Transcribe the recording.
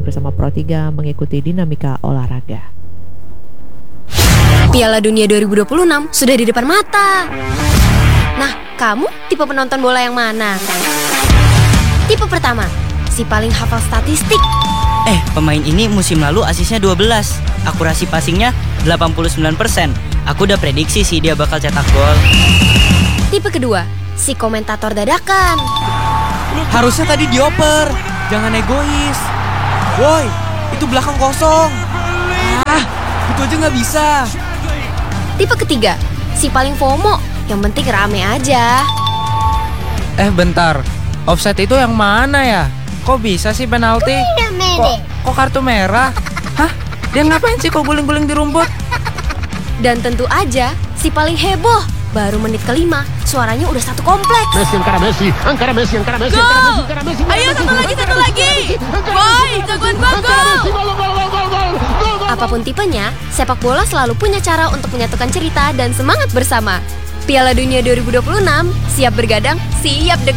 bersama Pro3 mengikuti dinamika olahraga. Piala Dunia 2026 sudah di depan mata. Nah, kamu tipe penonton bola yang mana? Tipe pertama, si paling hafal statistik. Pemain ini musim lalu asisnya 12, akurasi passingnya 89%. Aku udah prediksi sih dia bakal cetak gol. Tipe kedua, si komentator dadakan. Harusnya tadi dioper, jangan egois. Woi, itu belakang kosong. Itu aja nggak bisa. Tipe ketiga, si paling FOMO, yang penting rame aja. Bentar, offside itu yang mana ya? Kok bisa sih penalti? Kok kartu merah? Hah? Dia ngapain sih kok guling-guling di rumput? Dan tentu aja, si paling heboh. Baru menit kelima, suaranya udah satu kompleks. Gol! Ayo satu lagi. Boy, jagoan gol! Apapun tipenya, sepak bola selalu punya cara untuk menyatukan cerita dan semangat bersama. Piala Dunia 2026, siap bergadang, siap deg